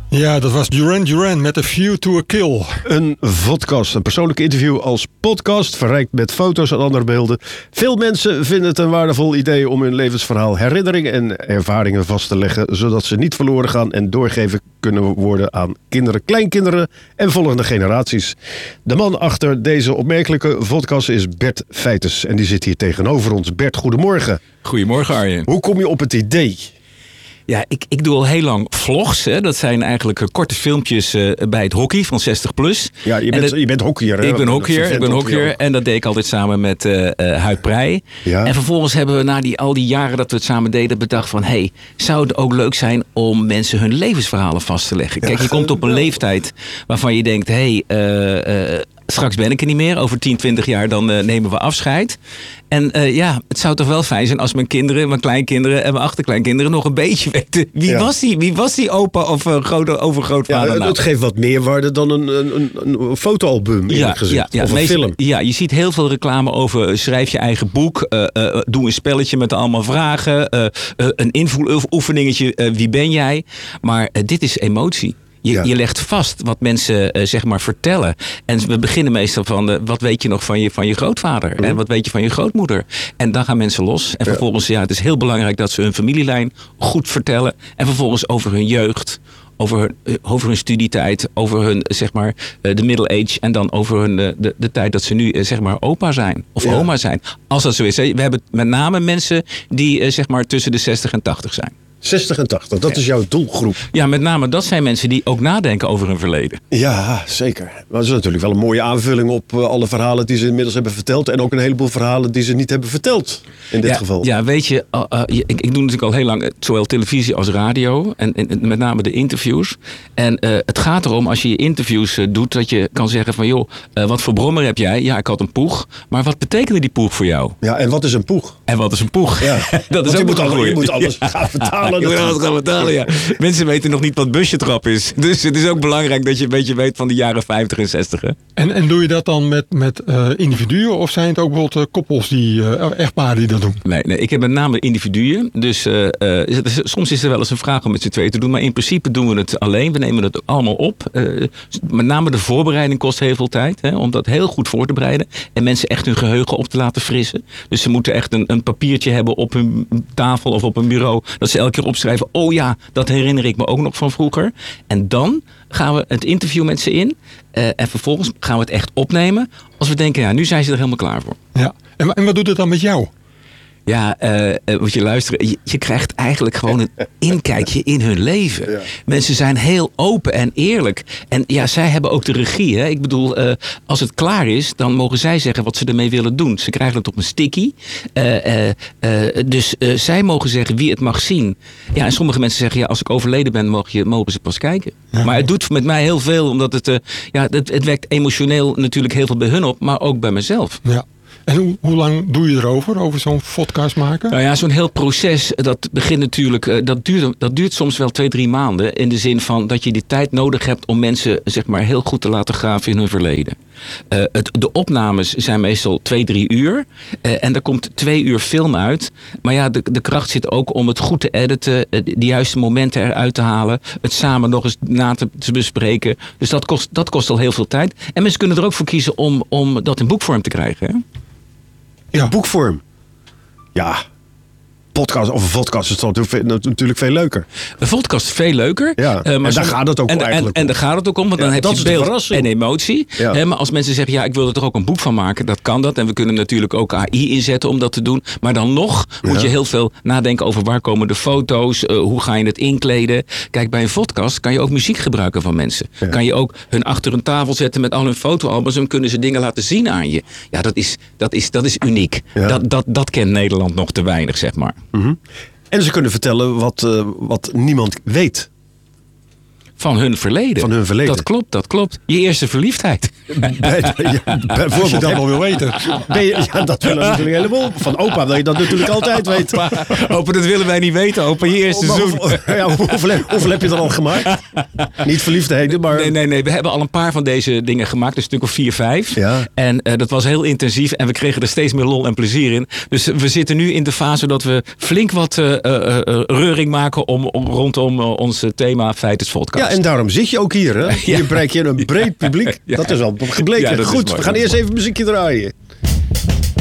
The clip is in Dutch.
Ja, dat was Duran Duran met A View to a Kill. Een vodcast, een persoonlijk interview als podcast, verrijkt met foto's en andere beelden. Veel mensen vinden het een waardevol idee om hun levensverhaal, herinneringen en ervaringen vast te leggen, zodat ze niet verloren gaan en doorgegeven kunnen worden aan kinderen, kleinkinderen en volgende generaties. De man achter deze opmerkelijke vodcast is Bert Feiters en die zit hier tegenover ons. Bert, goedemorgen. Goedemorgen, Arjen. Hoe kom je op het idee? Ja, ik doe al heel lang vlogs. Hè. Dat zijn eigenlijk korte filmpjes bij het hockey van 60+. Ja, je bent hockeyer. Hè? Ik ben hockeyer en dat deed ik altijd samen met Huid Prij. Ja. En vervolgens hebben we na al die jaren dat we het samen deden bedacht van... zou het ook leuk zijn om mensen hun levensverhalen vast te leggen? Kijk, je komt op een leeftijd waarvan je denkt... straks ben ik er niet meer. Over 10, 20 jaar dan nemen we afscheid. En het zou toch wel fijn zijn als mijn kinderen, mijn kleinkinderen en mijn achterkleinkinderen nog een beetje weten. Wie was die opa of overgrootvader? Ja, het geeft wat meerwaarde dan een fotoalbum, eerlijk gezegd. Of een film. Ja, je ziet heel veel reclame over schrijf je eigen boek. Doe een spelletje met allemaal vragen. Een invoeloefeningetje. Wie ben jij? Maar dit is emotie. Je legt vast wat mensen vertellen. En we beginnen meestal van wat weet je nog van je grootvader? En wat weet je van je grootmoeder? En dan gaan mensen los. En vervolgens, het is heel belangrijk dat ze hun familielijn goed vertellen. En vervolgens over hun jeugd. Over hun studietijd, over hun, de middle age. En dan over hun, de tijd dat ze nu, opa zijn. Of oma zijn. Als dat zo is. We hebben met name mensen die, tussen de 60 en 80 zijn. 60 en 80, dat is jouw doelgroep. Ja, met name dat zijn mensen die ook nadenken over hun verleden. Ja, zeker. Maar dat is natuurlijk wel een mooie aanvulling op alle verhalen die ze inmiddels hebben verteld. En ook een heleboel verhalen die ze niet hebben verteld in dit geval. Ja, weet je, ik doe natuurlijk al heel lang zowel televisie als radio. En met name de interviews. En het gaat erom als je interviews doet dat je kan zeggen van joh, wat voor brommer heb jij? Ja, ik had een poeg. Maar wat betekende die poeg voor jou? Ja, en wat is een poeg? En wat is een poeg? Ja. Dat is ook je moet alles gaan vertalen. Je moet alles gaan vertalen, ja. Mensen weten nog niet wat busjetrap is. Dus het is ook belangrijk dat je een beetje weet van de jaren 50 en 60. Hè? En doe je dat dan met individuen? Of zijn het ook bijvoorbeeld koppels, echtparen die dat doen? Nee, ik heb met name individuen. Dus soms is er wel eens een vraag om met z'n tweeën te doen. Maar in principe doen we het alleen. We nemen het allemaal op. Met name de voorbereiding kost heel veel tijd. Hè, om dat heel goed voor te bereiden. En mensen echt hun geheugen op te laten frissen. Dus ze moeten echt een papiertje hebben op hun tafel of op een bureau. Dat ze elke keer opschrijven. Oh ja, dat herinner ik me ook nog van vroeger. En dan gaan we het interview met ze in. En vervolgens gaan we het echt opnemen. Als we denken, nu zijn ze er helemaal klaar voor. Ja. En wat doet het dan met jou? Ja, moet je luisteren. Je krijgt eigenlijk gewoon een inkijkje in hun leven. Ja. Mensen zijn heel open en eerlijk. En ja, zij hebben ook de regie. Hè? Ik bedoel, als het klaar is, dan mogen zij zeggen wat ze ermee willen doen. Ze krijgen het op een sticky. Dus zij mogen zeggen wie het mag zien. Ja, en sommige mensen zeggen, als ik overleden ben, mogen ze pas kijken. Ja. Maar het doet met mij heel veel, omdat het wekt emotioneel natuurlijk heel veel bij hun op, maar ook bij mezelf. Ja. En hoe lang doe je erover, over zo'n podcast maken? Nou ja, zo'n heel proces, dat begint natuurlijk, dat duurt soms wel 2-3 maanden. In de zin van dat je die tijd nodig hebt om mensen heel goed te laten graven in hun verleden. De opnames zijn meestal 2-3 uur. En er komt 2 uur film uit. Maar ja, de kracht zit ook om het goed te editen. De juiste momenten eruit te halen. Het samen nog eens na te bespreken. Dus dat kost al heel veel tijd. En mensen kunnen er ook voor kiezen om dat in boekvorm te krijgen. Hè? Ja, boekvorm. Ja. Podcast of een podcast is natuurlijk veel leuker. Een podcast is veel leuker. Ja, en daar gaat het ook eigenlijk om. En daar gaat het ook om, want dan heb je beeld en emotie. Ja. Maar als mensen zeggen, ik wil er toch ook een boek van maken, dat kan dat. En we kunnen natuurlijk ook AI inzetten om dat te doen. Maar dan nog moet je heel veel nadenken over waar komen de foto's, hoe ga je het inkleden. Kijk, bij een podcast kan je ook muziek gebruiken van mensen. Ja. Kan je ook hun achter een tafel zetten met al hun fotoalbums en kunnen ze dingen laten zien aan je. Ja, dat is uniek. Ja. Dat kent Nederland nog te weinig, zeg maar. Mm-hmm. En ze kunnen vertellen wat niemand weet. Van hun verleden. Dat klopt. Je eerste verliefdheid. Als je dat wel wil weten. Dat willen we natuurlijk helemaal. Van opa wil je dat natuurlijk altijd weten. Opa, dat willen wij niet weten. Opa, je eerste seizoen. Hoeveel heb je er al gemaakt? Niet verliefdheden, maar... Nee. We hebben al een paar van deze dingen gemaakt. Een stuk of 4, 5. Ja. En dat was heel intensief. En we kregen er steeds meer lol en plezier in. Dus we zitten nu in de fase dat we flink wat reuring maken rondom ons thema Feiters Podcast. Ja, en daarom zit je ook hier. Hè? Hier bereik je een breed publiek. Ja. Dat is al gebleken. Ja, dat is Goed, mooi, we gaan dat is eerst even muziekje draaien.